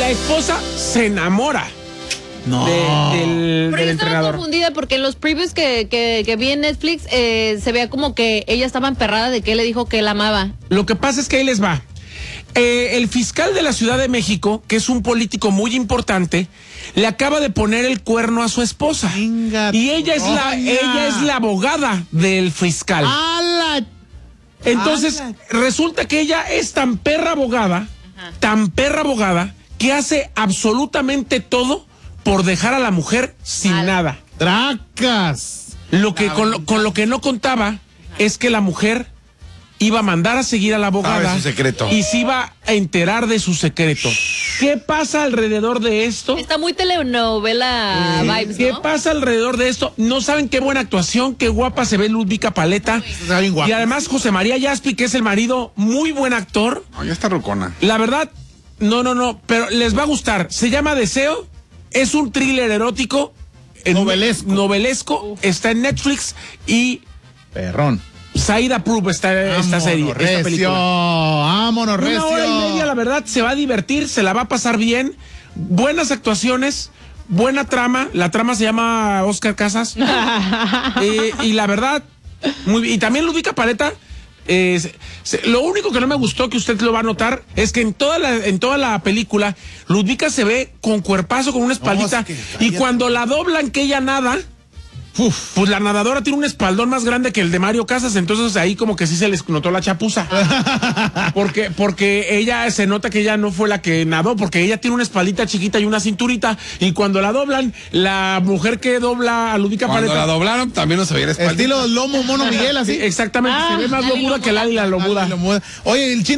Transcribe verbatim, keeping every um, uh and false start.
la esposa se enamora. No. De, del, Pero del yo estaba entrenador. confundida porque en los previews que, que, que vi en Netflix eh, se veía como que ella estaba emperrada de que él le dijo que la amaba. Lo que pasa es que ahí les va. Eh, el fiscal de la Ciudad de México, que es un político muy importante, le acaba de poner el cuerno a su esposa. Venga, y ella es la, ella es la abogada del fiscal. ¡Hala! Entonces, ¡Hala! resulta que ella es tan perra abogada, Ajá. tan perra abogada, que hace absolutamente todo por dejar a la mujer sin Mal. nada. ¡Tracas! Lo que con lo, con lo que no contaba es que la mujer iba a mandar a seguir a la abogada. Sabe su secreto. Y se iba a enterar de su secreto. ¿Qué pasa alrededor de esto? Está muy telenovela vibes, ¿Qué ¿no? pasa alrededor de esto? No saben qué buena actuación, qué guapa se ve Ludvika Paleta. Está bien guapa. Y además José María Yaspi, que es el marido, muy buen actor. No, ya está rucona. La verdad, no, no, no, pero les va a gustar. Se llama Deseo, es un thriller erótico. en- Novelesco. Novelesco, está en Netflix y Perrón. Said Approve está esta serie, esta recio, película. vámonos, Una recio. hora y media, la verdad, se va a divertir, se la va a pasar bien. Buenas actuaciones, buena trama. La trama se llama Oscar Casas. eh, y la verdad, muy bien. Y también Ludvika Paleta. Eh, se- se- lo único que no me gustó, que usted lo va a notar, es que en toda la, en toda la película, Ludvika se ve con cuerpazo, con una espaldita. es que y cállate. cuando la doblan, que ella nada. Uf, pues la nadadora tiene un espaldón más grande que el de Mario Casas, entonces ahí como que sí se les notó la chapuza. porque, porque ella se nota que ella no fue la que nadó, porque ella tiene una espaldita chiquita y una cinturita, y cuando la doblan, la mujer que dobla a Ludvika Cuando Paleta. la doblaron, también no se veía la espalda. Estilo lomo mono Miguel, así. Sí, exactamente, Ah, se ve más Lali lomuda que Lali la lomuda. Oye, el chino.